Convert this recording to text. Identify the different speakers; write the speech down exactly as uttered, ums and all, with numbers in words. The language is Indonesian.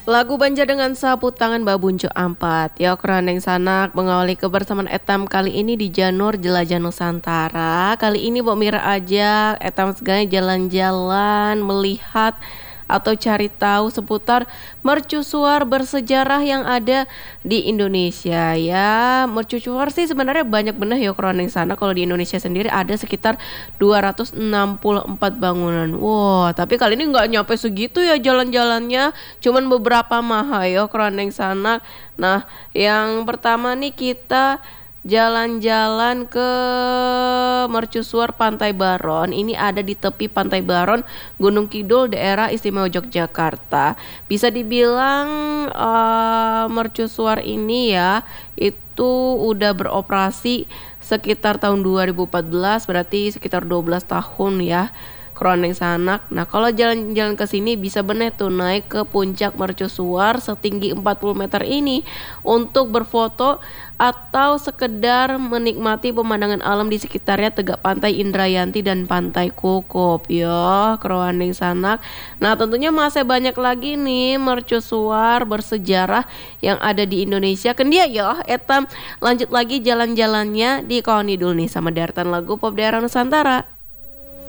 Speaker 1: Lagu Banja dengan sapu tangan Babuncu Ampat. Ya Kroneng Sanak mengawali kebersamaan Etam kali ini di Janur Jelajah Nusantara. Kali ini Mbok Mira ajak Etam segalanya jalan-jalan, melihat atau cari tahu seputar mercusuar bersejarah yang ada di Indonesia ya. Mercusuar sih sebenarnya banyak bener ya Kroneng sana. Kalau di Indonesia sendiri ada sekitar dua ratus enam puluh empat bangunan. Wow, tapi kali ini nggak nyampe segitu ya jalan-jalannya. Cuman beberapa mah ya Kroneng sana. Nah, yang pertama nih kita jalan-jalan ke mercusuar Pantai Baron. Ini ada di tepi Pantai Baron, Gunung Kidul, daerah istimewa Yogyakarta. Bisa dibilang uh, mercusuar ini ya itu udah beroperasi sekitar tahun dua ribu empat belas, berarti sekitar dua belas tahun ya Kroneng Sanak. Nah, kalau jalan-jalan ke sini bisa bener tuh naik ke puncak mercusuar setinggi empat puluh meter ini untuk berfoto atau sekedar menikmati pemandangan alam di sekitarnya tegak Pantai Indrayanti dan Pantai Kokop ya Kroneng Sanak. Nah, tentunya masih banyak lagi nih mercusuar bersejarah yang ada di Indonesia. Kendia ya, etam lanjut lagi jalan-jalannya di Kawanidul nih sama deretan lagu pop daerah Nusantara.